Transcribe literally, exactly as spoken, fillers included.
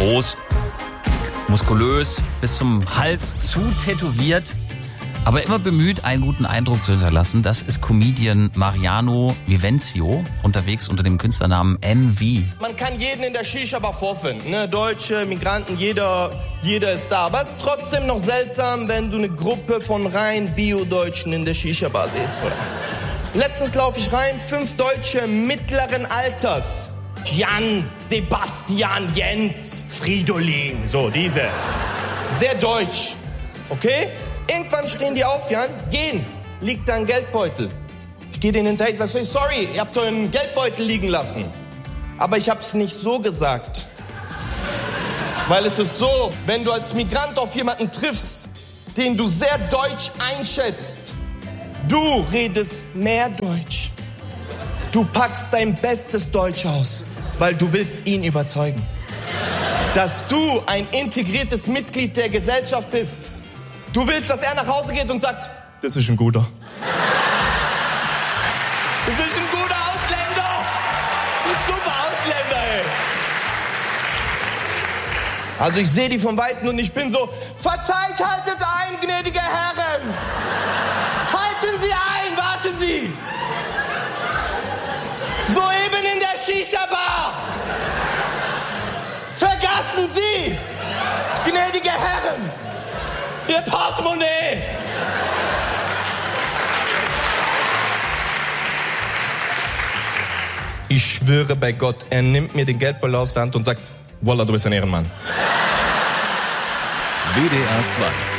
Groß, muskulös, bis zum Hals zu tätowiert, aber immer bemüht, einen guten Eindruck zu hinterlassen. Das ist Comedian Mariano Vivenzio, unterwegs unter dem Künstlernamen M V. Man kann jeden in der Shisha-Bar vorfinden, ne? Deutsche, Migranten, jeder, jeder ist da. Aber es ist trotzdem noch seltsam, wenn du eine Gruppe von rein Bio-Deutschen in der Shisha-Bar siehst. Letztens laufe ich rein, fünf Deutsche mittleren Alters. Jan, Sebastian, Jens, Fridolin, so diese. Sehr deutsch, okay? Irgendwann stehen die auf, Jan, gehen, liegt da ein Geldbeutel. Ich gehe denen hinterher, ich sage, sorry, ihr habt euren Geldbeutel liegen lassen. Aber ich hab's nicht so gesagt. Weil es ist so, wenn du als Migrant auf jemanden triffst, den du sehr deutsch einschätzt, du redest mehr Deutsch. Du packst dein bestes Deutsch aus, weil du willst ihn überzeugen, dass du ein integriertes Mitglied der Gesellschaft bist. Du willst, dass er nach Hause geht und sagt, das ist ein guter. Das ist ein guter Ausländer. Das ist ein super Ausländer, ey. Also ich sehe die von Weitem und ich bin so, verzeiht, haltet ein, gnädige Herren. Halten Sie ein, warten Sie. Soeben in der Shisha-Bar. Vergassen Sie, gnädige Herren, Ihr Portemonnaie. Ich schwöre bei Gott, er nimmt mir den Geldbeutel aus der Hand und sagt, Wallah, du bist ein Ehrenmann. W D R zwei